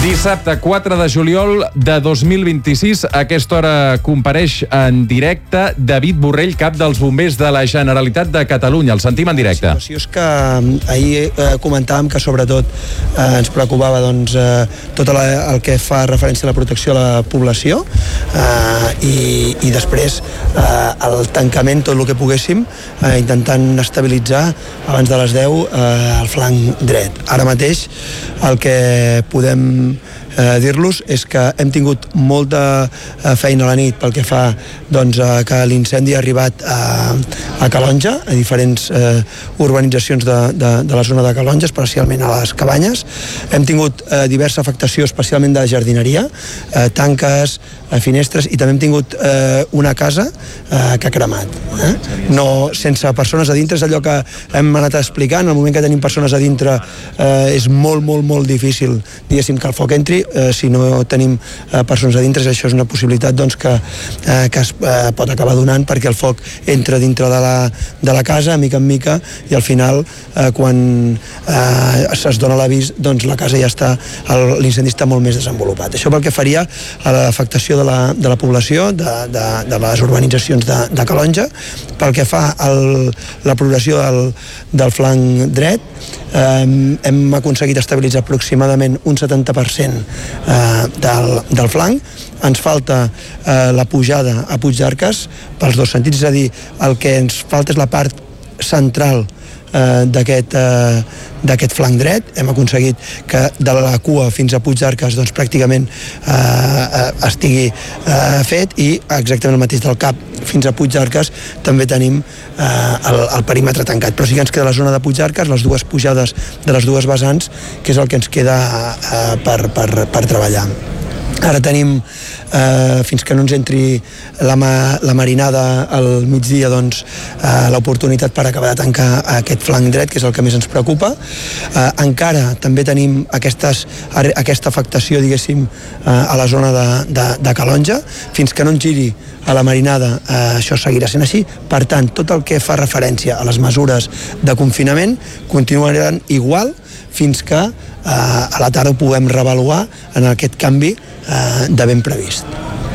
Dissabte 4 de juliol de 2026, a aquesta hora compareix en directe David Borrell, cap dels bombers de la Generalitat de Catalunya. El sentim en directe. La situació és que ahir comentàvem que sobretot ens preocupava tot el que fa referència a la protecció a la població i després el tancament, tot el que poguéssim, intentant estabilitzar abans de les 10 el flanc dret. Ara mateix el que podem dir-los és que hem tingut molta feina a la nit pel que fa que l'incendi ha arribat a Calonja, a diferents urbanitzacions de la zona de Calonja, especialment a les Cabanyes. Hem tingut diversa afectació, especialment de jardineria, tanques, finestres, i també hem tingut una casa que ha cremat. No, sense persones a dintre, és allò que hem anat explicant. En el moment que tenim persones a dintre és molt, molt, molt difícil, diguéssim, que el foc entri. Si no tenim persones a dintre, això és una possibilitat que es pot acabar donant, perquè el foc entra dintre de la casa, mica en mica, i al final, quan es dona l'avís, la casa ja està, l'incendi està molt més desenvolupat. Això pel que faria a l'afectació de la població, de les urbanitzacions de Calonja. Pel que fa a la progressió del flanc dret, hem aconseguit estabilitzar aproximadament un 70% del flanc. Ens falta la pujada a Puigdarques pels dos sentits, és a dir, el que ens falta és la part central d'aquest flanc dret. Hem aconseguit que de la cua fins a Puigdarques pràcticament estigui fet, i exactament el mateix del cap fins a Puigdarques també tenim el perímetre tancat, però sí que ens queda la zona de Puigdarques, les dues pujades de les dues vessants, que és el que ens queda per treballar. Ara tenim, fins que no ens entri la marinada al migdia, l'oportunitat per acabar de tancar aquest flanc dret, que és el que més ens preocupa. Encara també tenim aquesta afectació, diguéssim, a la zona de Calonja. Fins que no ens giri a la marinada, això seguirà sent així. Per tant, tot el que fa referència a les mesures de confinament continuaran igual fins que a la tarda ho puguem reavaluar en aquest canvi de ben previst.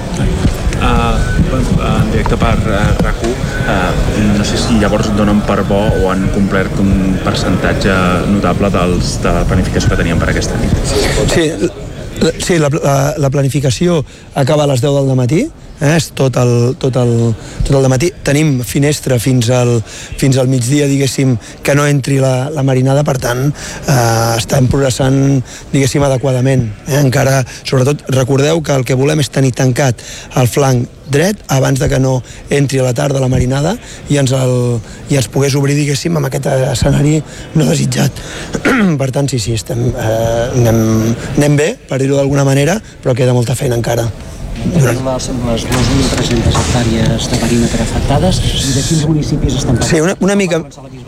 En directe per RAC1, no sé si llavors donen per bo o han complert un percentatge notable de la planificació que teníem per aquesta nit. Sí, la planificació acaba a les 10 del matí, és tot el dematí. Tenim finestra fins al migdia, diguéssim, que no entri la marinada, per tant estem progressant, diguéssim, adequadament. Encara, sobretot, recordeu que el que volem és tenir tancat el flanc dret abans de que no entri a la tarda la marinada i ens pogués obrir, diguéssim, amb aquest escenari no desitjat. Per tant, sí, anem bé, per dir-ho d'alguna manera, però queda molta feina encara. Les 2.300 hectàrees de perímetre afectades, i de quins municipis estem parlant? Sí, una mica.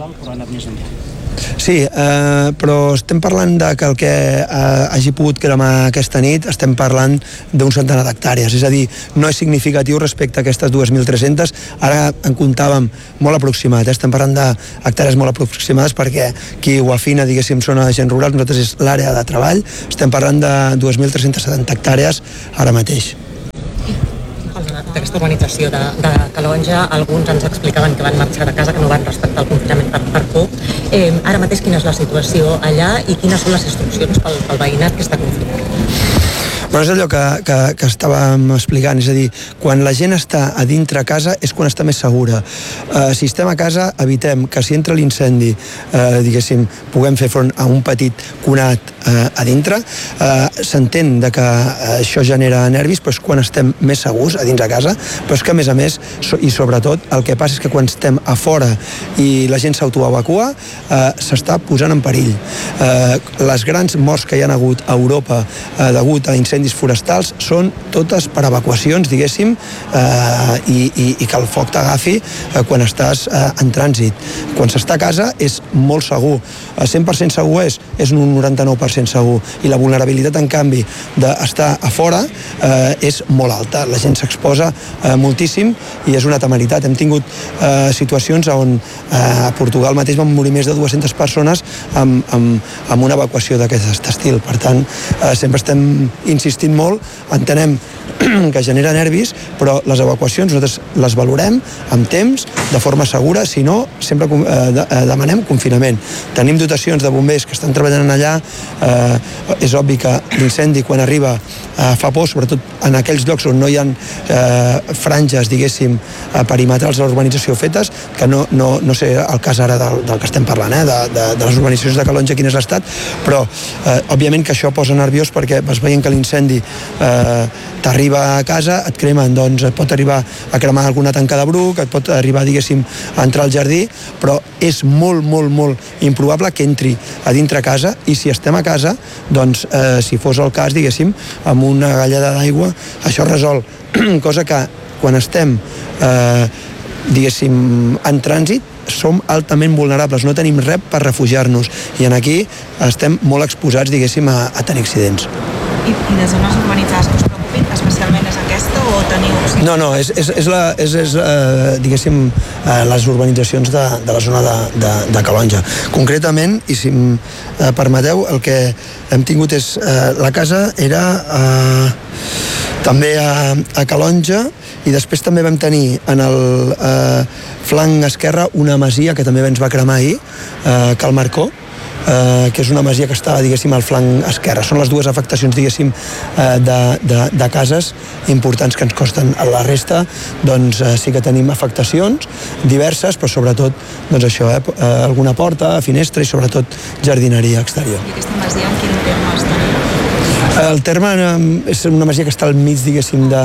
Sí, però estem parlant que el que hagi pogut cremar aquesta nit, estem parlant d'un centenar d'hectàrees, és a dir, no és significatiu respecte a aquestes 2.300. Ara en comptàvem molt aproximat, estem parlant d'hectàrees molt aproximades, perquè qui ho afina, diguéssim, són agents rurals, nosaltres és l'àrea de treball. Estem parlant de 2.370 hectàrees ara mateix. D'aquesta urbanització de Calonja, alguns ens explicaven que van marxar de casa, que no van respectar el confinament per por. Ara mateix quina és la situació allà i quines són les instruccions pel veïnat que està confinat? Però és allò que estàvem explicant, és a dir, quan la gent està a dintre a casa és quan està més segura. Si estem a casa, evitem que si entra l'incendi, diguéssim, puguem fer front a un petit conat a dintre. S'entén que això genera nervis, però és quan estem més segurs a dins a casa, però és que a més, i sobretot, el que passa és que quan estem a fora i la gent s'autoevacua, s'està posant en perill. Les grans morts que hi ha hagut a Europa degut a incendis incendis forestals són totes per evacuacions, diguéssim, i que el foc t'agafi quan estàs en trànsit. Quan s'està a casa és molt segur. 100% segur és un 99% segur. I la vulnerabilitat, en canvi, d'estar a fora és molt alta. La gent s'exposa moltíssim i és una temeritat. Hem tingut situacions on a Portugal mateix van morir més de 200 persones amb una evacuació d'aquest estil. Per tant, sempre estem insistint molt, entenem que genera nervis, però les evacuacions nosaltres les valorem amb temps, de forma segura, si no, sempre demanem confinament. Tenim dotacions de bombers que estan treballant allà, és obvi que l'incendi quan arriba fa por, sobretot en aquells llocs on no hi ha franges, diguéssim, perimetrals de l'urbanització fetes, que no sé el cas ara del que estem parlant, de les urbanitzacions de Calonja, quin és l'estat, però òbviament que això posa nerviós perquè vas veient que l'incendi t'arriba a casa, et cremen, doncs et pot arribar a cremar alguna tanca de bruc, et pot arribar, diguéssim, a entrar al jardí, però és molt, molt, molt improbable que entri a dintre casa, i si estem a casa, doncs, si fos el cas, diguéssim, amb una galleda d'aigua, això resol. Cosa que quan estem, diguéssim, en trànsit, som altament vulnerables, no tenim res per refugiar-nos, i aquí estem molt exposats, diguéssim, a tenir accidents. I de zones urbanitzades que us preocupin, especialment és aquesta o teniu... No, és diguéssim, les urbanitzacions de la zona de Calonja. Concretament, i si em permeteu, el que hem tingut és... La casa era també a Calonja, i després també vam tenir en el flanc esquerre una masia que també ens va cremar ahir, Cal Marcó, que és una masia que estava, diguéssim, al flanc esquerre. Són les dues afectacions, diguéssim, de cases importants que ens costen. A la resta, doncs, sí que tenim afectacions diverses, però sobretot, doncs això, alguna porta, finestra i sobretot jardineria exterior. I aquesta masia en quin terme està? El terme és una masia que està al mig, diguéssim, de...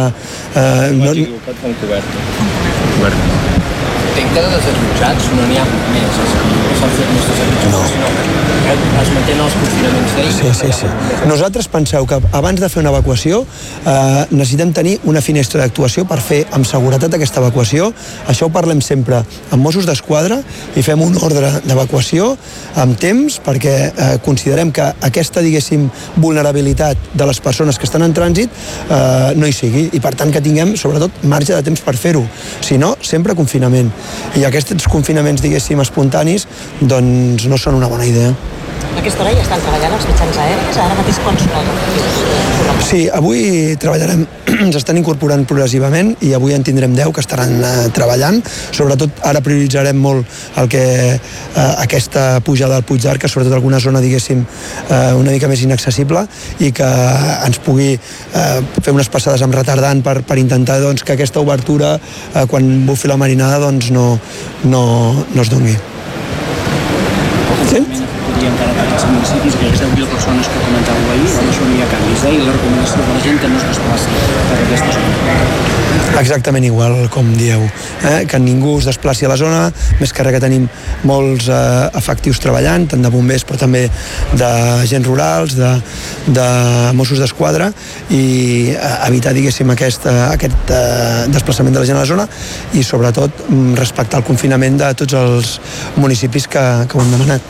Cobert. Entenc que de desallotjats no n'hi ha més, no s'han fet més desallotjats, sinó que es mantenen els confinaments d'ells. Sí. Nosaltres penseu que abans de fer una evacuació necessitem tenir una finestra d'actuació per fer amb seguretat aquesta evacuació. Això ho parlem sempre amb Mossos d'Esquadra i fem un ordre d'evacuació amb temps, perquè considerem que aquesta, diguéssim, vulnerabilitat de les persones que estan en trànsit no hi sigui, i per tant que tinguem sobretot marge de temps per fer-ho. Si no, sempre confinament. I aquests confinaments, diguéssim, espontanis, doncs no són una bona idea. A aquesta hora ja estan treballant els mitjans aèris? Ara mateix quants són els efectius? Sí, avui treballarem, ens estan incorporant progressivament, i avui en tindrem 10 que estaran treballant. Sobretot ara prioritzarem molt aquesta pujada al Puig d'Arc, que sobretot alguna zona, diguéssim, una mica més inaccessible, i que ens pugui fer unes passades amb retardant per intentar, doncs, que aquesta obertura, quan bufi la marinada, doncs no es doni. Sí? I encara per aquests municipis, aquestes 10.000 persones que comentàveu ahir, en això no hi ha canvis, i la recomanació de la gent que no es desplaci per aquesta zona. Exactament igual, com dieu, que ningú es desplaci a la zona, més que res que tenim molts efectius treballant, tant de bombers però també d'agents rurals, de Mossos d'Esquadra, i evitar, diguéssim, aquest desplaçament de la gent a la zona, i sobretot respectar el confinament de tots els municipis que ho han demanat.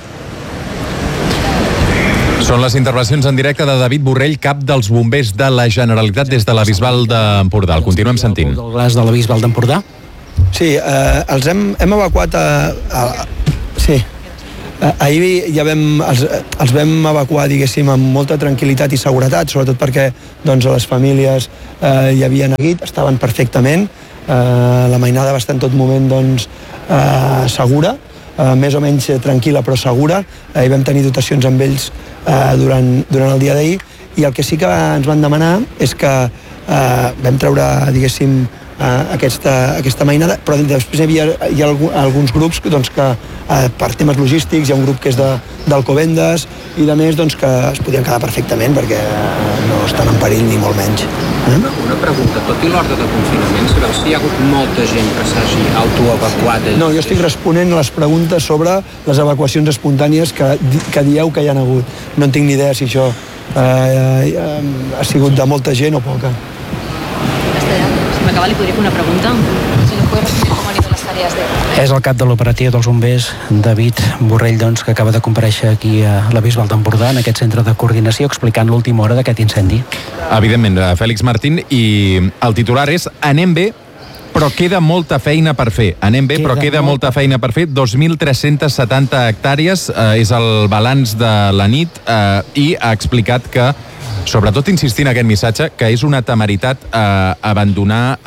Són les intervencions en directe de David Borrell, cap dels bombers de la Generalitat des de la Bisbal d'Empordà. El continuem sentint. Del glaç de la Bisbal d'Empordà? Sí, els hem evacuat sí. Ahir ja els vam evacuar, diguéssim, amb molta tranquil·litat i seguretat, sobretot perquè, doncs, les famílies hi havien aguit, estaven perfectament, la mainada va estar en tot moment, doncs, segura, més o menys tranquil·la però segura. Hi vam tenir dotacions amb ells durant el dia d'ahir, i el que sí que ens van demanar és que vam treure, diguéssim, aquesta mainada, però després hi ha alguns grups, doncs, que per temes logístics hi ha un grup que és d'Alcobendas i de més, doncs, que es podien quedar perfectament perquè no estan en perill ni molt menys. Una pregunta, tot i l'ordre de confinament, sabeu si hi ha hagut molta gent que s'hagi autoevacuat? No, jo estic responent a les preguntes sobre les evacuacions espontànies que dieu que hi ha hagut. No en tinc ni idea si això ha sigut de molta gent o poca. Si m'acaba, li podria fer una pregunta. Si no puede resumir cómo han ido las tareas de... És el cap de l'operatiu dels bombers, David Borrell, doncs, que acaba de comparèixer aquí a la Bisbal d'Empordà, en aquest centre de coordinació, explicant l'última hora d'aquest incendi. Evidentment, Fèlix Martín, i el titular és anem bé, però queda molta feina per fer. Anem bé, però queda molta feina per fer. 2.370 hectàrees és el balanç de la nit i ha explicat que, sobretot insistint en aquest missatge, que és una temeritat abandonar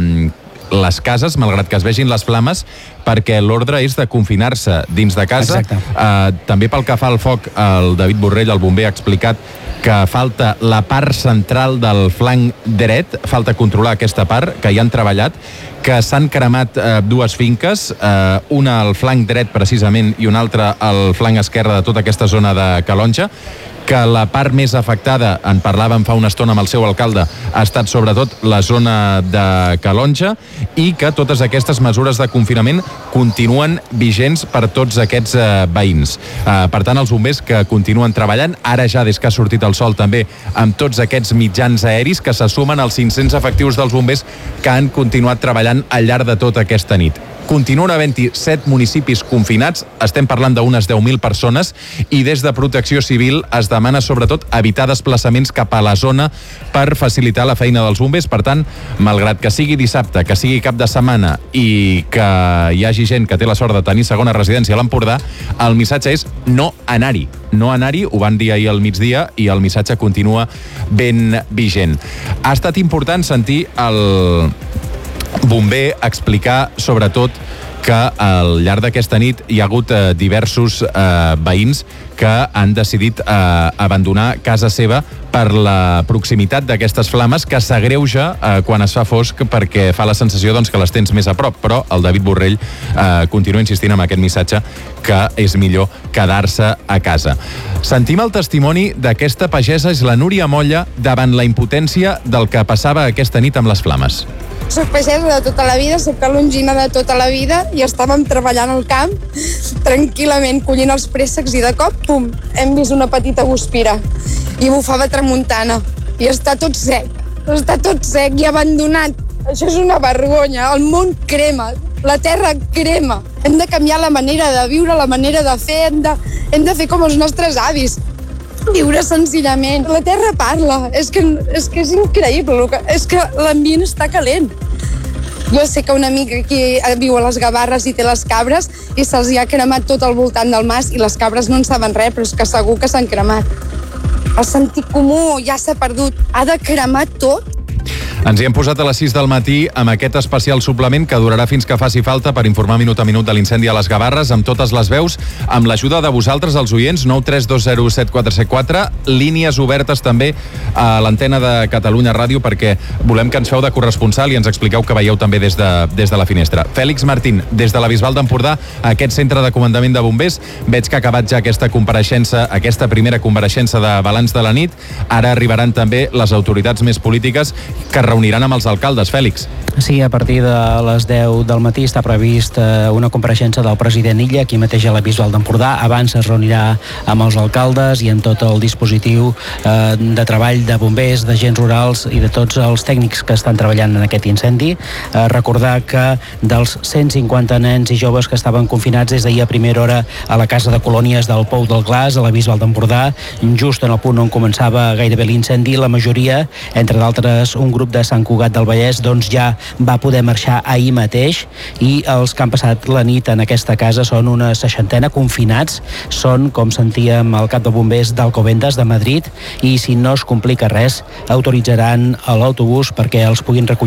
les cases, malgrat que es vegin les flames, perquè l'ordre és de confinar-se dins de casa. També pel que fa al foc, el David Borrell, el bomber, ha explicat que falta la part central del flanc dret, falta controlar aquesta part, que hi han treballat, que s'han cremat dues finques, una al flanc dret precisament i una altra al flanc esquerre de tota aquesta zona de Calonge, que la part més afectada, en parlàvem fa una estona amb el seu alcalde, ha estat sobretot la zona de Calonge, i que totes aquestes mesures de confinament continuen vigents per tots aquests veïns. Per tant, els bombers que continuen treballant, ara ja des que ha sortit el sol també, amb tots aquests mitjans aeris que se sumen als 500 efectius dels bombers que han continuat treballant al llarg de tota aquesta nit. Continuen havent-hi 7 municipis confinats, estem parlant d'unes 10.000 persones, i des de Protecció Civil es demana sobretot evitar desplaçaments cap a la zona per facilitar la feina dels bombers. Per tant, malgrat que sigui dissabte, que sigui cap de setmana i que hi hagi gent que té la sort de tenir segona residència a l'Empordà, el missatge és no anar-hi. No anar-hi, ho van dir ahir al migdia, i el missatge continua ben vigent. Ha estat important sentir el bomber explicar sobretot que al llarg d'aquesta nit hi ha hagut diversos veïns que han decidit abandonar casa seva per la proximitat d'aquestes flames, que s'agreuja quan es fa fosc, perquè fa la sensació doncs, que les tens més a prop. Però el David Borrell continua insistint en aquest missatge que és millor quedar-se a casa. Sentim el testimoni d'aquesta pagesa, és la Núria Molla, davant la impotència del que passava aquesta nit amb les flames. Soc pagesa de tota la vida, soc calongina de tota la vida i estàvem treballant al camp tranquil·lament, collint els préssecs, i de cop, pum, hem vist una petita guspira i bufava tramuntana i està tot sec i abandonat. Això és una vergonya, el món crema, la terra crema. Hem de canviar la manera de viure, la manera de fer, hem de fer com els nostres avis. Viure senzillament. La terra parla. És que és increïble. És que l'ambient està calent. Jo sé que una amiga aquí viu a les Gavarres i té les cabres i se'ls ha cremat tot al voltant del mas i les cabres no en saben res, però és que segur que s'han cremat. El sentit comú ja s'ha perdut. Ha de cremar tot. Ens hi hem posat a les 6 del matí amb aquest especial suplement que durarà fins que faci falta per informar minut a minut de l'incendi a les Gavarres, amb totes les veus, amb l'ajuda de vosaltres, els oients, 932074474, línies obertes també a l'antena de Catalunya Ràdio, perquè volem que ens feu de corresponsal i ens expliqueu que veieu també des de la finestra. Fèlix Martín, des de la Bisbal d'Empordà, aquest centre de comandament de bombers, veig que ha acabat ja aquesta compareixença, aquesta primera compareixença de balanç de la nit. Ara arribaran també les autoritats més polítiques que reuniran amb els alcaldes. Fèlix. Sí, a partir de les 10 del matí està previst una compareixença del president Illa aquí mateix a la Bisbal d'Empordà. Abans es reunirà amb els alcaldes i amb tot el dispositiu de treball de bombers, d'agents rurals i de tots els tècnics que estan treballant en aquest incendi. Recordar que dels 150 nens i joves que estaven confinats des d'ahir a primera hora a la casa de colònies del Pou del Glaç, a la Bisbal d'Empordà, just en el punt on començava gairebé l'incendi, la majoria, entre d'altres un grup de Sant Cugat del Vallès, doncs ja va poder marxar ahir mateix, i els que han passat la nit en aquesta casa són una 60 confinats, són, com sentíem, el cap de bombers d'Alcobendas de Madrid, i si no es complica res, autoritzaran l'autobús perquè els puguin recollir